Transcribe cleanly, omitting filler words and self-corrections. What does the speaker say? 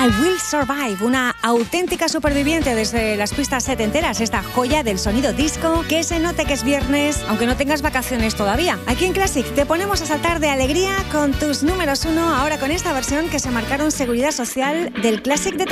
I Will Survive, una auténtica superviviente desde las pistas setenteras, esta joya del sonido disco, que se note que es viernes, aunque no tengas vacaciones todavía. Aquí en Classic te ponemos a saltar de alegría con tus números 1, ahora con esta versión que se marcaron Seguridad Social del Classic de